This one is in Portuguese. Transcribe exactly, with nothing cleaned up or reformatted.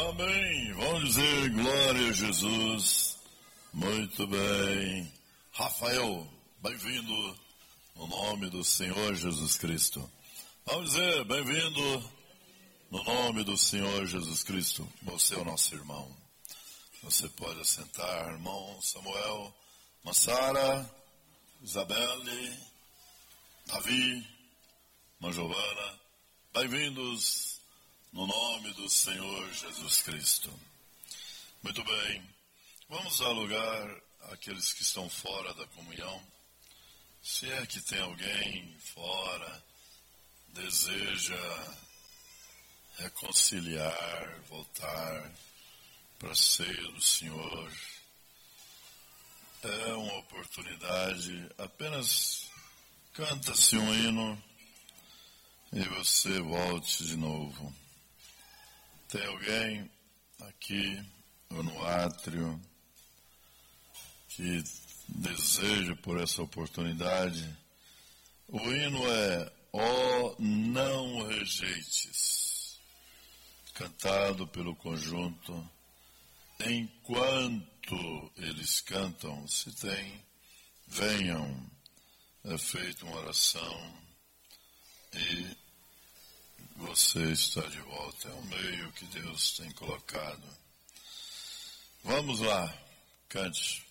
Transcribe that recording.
Amém. Vamos dizer glória a Jesus. Muito bem. Rafael, bem-vindo no nome do Senhor Jesus Cristo. Vamos dizer bem-vindo no nome do Senhor Jesus Cristo. Você é o nosso irmão. Você pode assentar, irmão Samuel, Massara, Isabelle, Davi, irmã Giovana. Bem-vindos no nome do Senhor Jesus Cristo. Muito bem. Vamos dar lugar àqueles que estão fora da comunhão. Se é que tem alguém fora, deseja reconciliar, voltar para a ceia do Senhor, é uma oportunidade. Apenas canta-se um hino e você volte de novo. Tem alguém aqui ou no átrio que deseja por essa oportunidade? O hino é Ó Não Rejeites, cantado pelo conjunto. Enquanto eles cantam, se tem, venham. É feita uma oração e você está de volta. É o meio que Deus tem colocado. Vamos lá, cante.